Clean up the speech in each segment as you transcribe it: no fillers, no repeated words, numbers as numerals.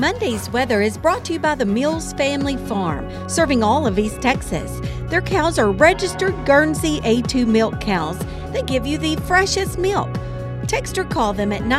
Monday's weather is brought to you by the Mills Family Farm, serving all of East Texas. Their cows are registered Guernsey A2 milk cows that give you the freshest milk. Text or call them at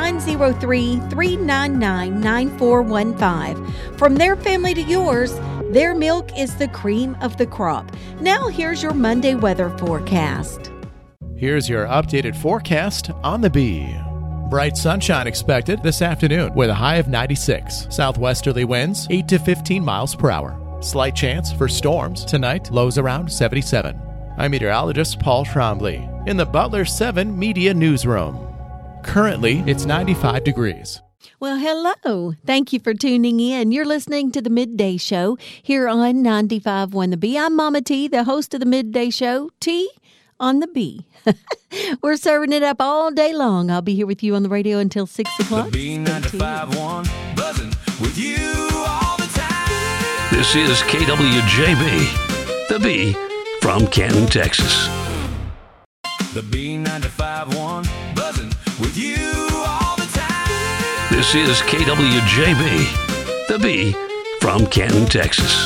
903-399-9415. From their family to yours, their milk is the cream of the crop. Now here's your Monday weather forecast. Here's your updated forecast on the Bee. Bright sunshine expected this afternoon with a high of 96. Southwesterly winds 8 to 15 miles per hour. Slight chance for storms tonight, lows around 77. I'm meteorologist Paul Trombley in the Butler 7 Media Newsroom. Currently, it's 95 degrees. Well, hello. Thank you for tuning in. You're listening to the Midday Show here on 95.1 The Bee. I'm Mama T, the host of the Midday Show, T on the Bee. We're serving it up all day long. I'll be here with you on the radio until 6 o'clock. The Bee 95.1, buzzing with you all the time. This is KWJB, The Bee from Canton, Texas. The Bee 95.1, buzzing with you all the time. This is KWJB, The Bee from Canton, Texas.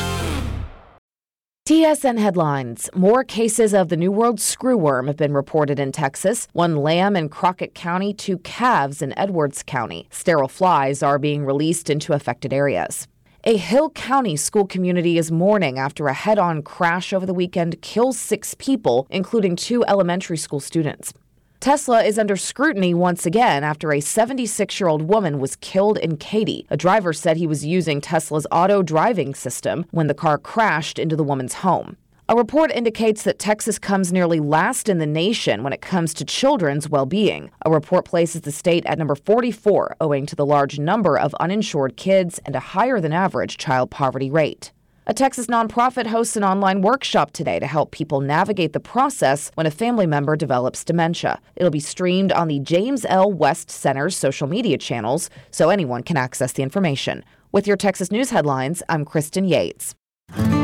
TSN headlines. More cases of the New World screwworm have been reported in Texas. 1 lamb in Crockett County, 2 calves in Edwards County. Sterile flies are being released into affected areas. A Hill County school community is mourning after a head-on crash over the weekend kills 6 people, including 2 elementary school students. Tesla is under scrutiny once again after a 76-year-old woman was killed in Katy. A driver said he was using Tesla's auto driving system when the car crashed into the woman's home. A report indicates that Texas comes nearly last in the nation when it comes to children's well-being. A report places the state at number 44, owing to the large number of uninsured kids and a higher-than-average child poverty rate. A Texas nonprofit hosts an online workshop today to help people navigate the process when a family member develops dementia. It'll be streamed on the James L. West Center's social media channels, so anyone can access the information. With your Texas News headlines, I'm Kristen Yates.